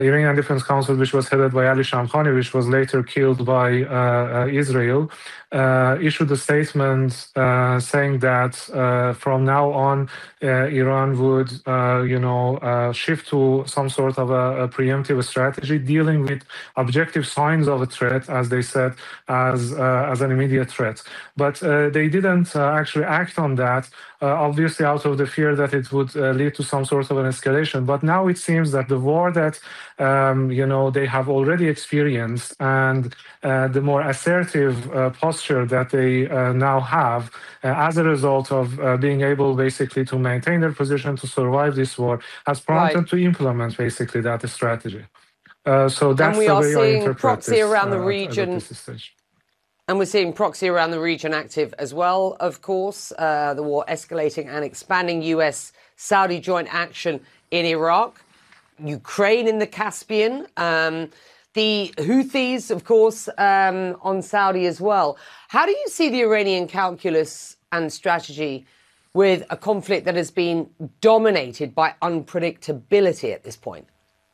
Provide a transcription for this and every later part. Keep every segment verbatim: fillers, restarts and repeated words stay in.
Iranian Defense Council, which was headed by Ali Shamkhani, which was later killed by uh, uh, Israel, uh, issued a statement uh, saying that uh, from now on, uh, Iran would, uh, you know, uh, shift to some sort of a, a preemptive strategy, dealing with objective signs of a threat, as they said, as uh, as an immediate threat. But uh, they didn't uh, actually act on that, uh, obviously out of the fear that it would uh, lead to some sort of an escalation. But now it seems that the war that um, you know they have already experienced, and uh, the more assertive uh, posture that they uh, now have uh, as a result of uh, being able basically to maintain their position to survive this war, has prompted Right. to implement basically that strategy. Uh, so that's and we the are way I seeing interpret proxy this around the uh, at- at region. this stage. And we're seeing proxy around the region active as well, of course. Uh, the war escalating and expanding. U S Saudi joint action in Iraq, Ukraine in the Caspian, um, the Houthis, of course, um, on Saudi as well. How do you see the Iranian calculus and strategy with a conflict that has been dominated by unpredictability at this point?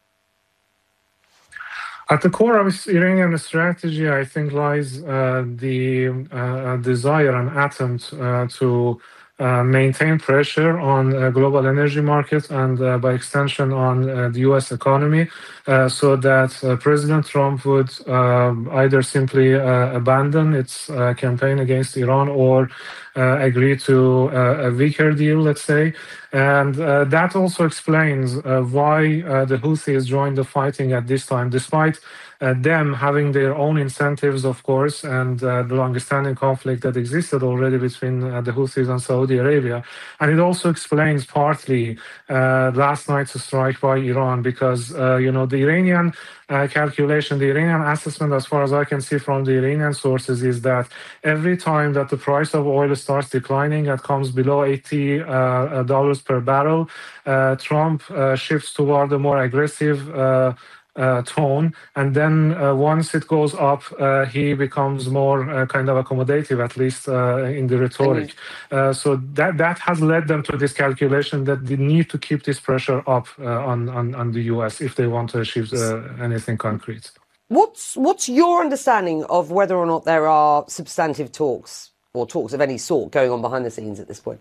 At the core of Iranian strategy, I think, lies uh, the uh, desire and attempt uh, to uh, maintain pressure on uh, global energy markets and, uh, by extension, on uh, the U S economy, uh, so that uh, President Trump would uh, either simply uh, abandon its uh, campaign against Iran or uh, agree to uh, a weaker deal, let's say. And uh, that also explains uh, why uh, the Houthis joined the fighting at this time, despite uh, them having their own incentives, of course, and uh, the long-standing conflict that existed already between uh, the Houthis and Saudi Arabia. And it also explains partly uh, last night's strike by Iran, because, uh, you know, the Iranian uh, calculation, the Iranian assessment, as far as I can see from the Iranian sources, is that every time that the price of oil starts declining and comes below eighty dollars per barrel, uh, Trump uh, shifts toward a more aggressive uh, uh, tone, and then uh, once it goes up, uh, he becomes more uh, kind of accommodative, at least uh, in the rhetoric. Uh, so that that has led them to this calculation that they need to keep this pressure up uh, on, on on the U S if they want to achieve uh, anything concrete. What's what's your understanding of whether or not there are substantive talks or talks of any sort going on behind the scenes at this point?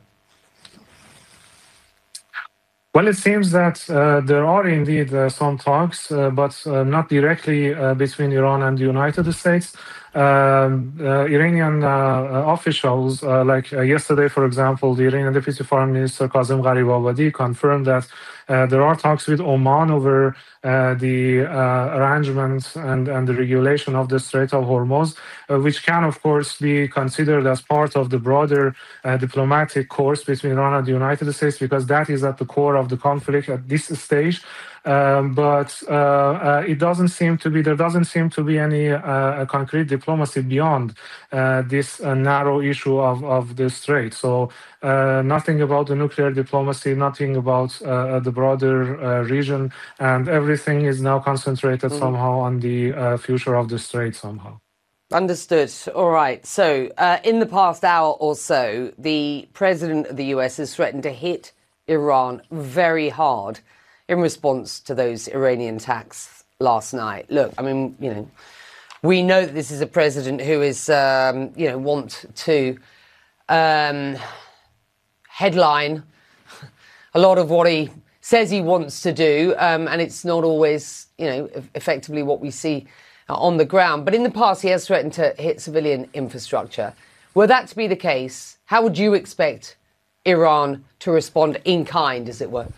Well, it seems that uh, there are indeed uh, some talks, uh, but uh, not directly uh, between Iran and the United States. Um, uh, Iranian uh, officials, uh, like uh, yesterday, for example, the Iranian Deputy Foreign Minister Kazem Gharibabadi confirmed that uh, there are talks with Oman over uh, the uh, arrangements and, and the regulation of the Strait of Hormuz, uh, which can, of course, be considered as part of the broader uh, diplomatic course between Iran and the United States, because that is at the core of the conflict at this stage. Um, but uh, uh, it doesn't seem to be, there doesn't seem to be any uh, concrete diplomacy beyond uh, this uh, narrow issue of, of the strait. So uh, nothing about the nuclear diplomacy, nothing about uh, the broader uh, region, and everything is now concentrated mm-hmm. somehow on the uh, future of the strait somehow. Understood. All right. So uh, in the past hour or so, the president of the U S has threatened to hit Iran very hard in response to those Iranian attacks last night. Look, I mean, you know, we know that this is a president who is, um, you know, want to um, headline a lot of what he says he wants to do, um, and it's not always, you know, effectively what we see on the ground. But in the past, he has threatened to hit civilian infrastructure. Were that to be the case, how would you expect Iran to respond in kind, as it were?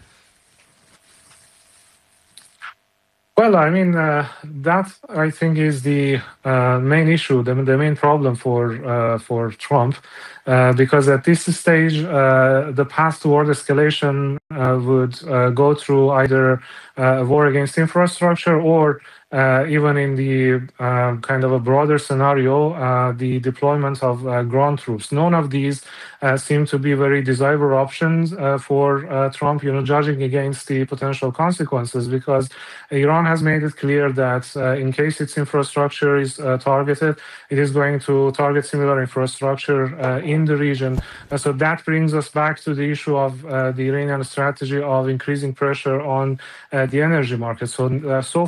Well, I mean, uh, that, I think, is the uh, main issue, the, the main problem for uh, for Trump, uh, because at this stage, uh, the path toward escalation uh, would uh, go through either uh, a war against infrastructure or uh, even in the uh, kind of a broader scenario, uh, the deployment of uh, ground troops. None of these uh, seem to be very desirable options uh, for uh, Trump, you know, judging against the potential consequences, because Iran has made it clear that uh, in case its infrastructure is uh, targeted, it is going to target similar infrastructure uh, in the region. Uh, so that brings us back to the issue of uh, the Iranian strategy of increasing pressure on uh, the energy market. So, uh, so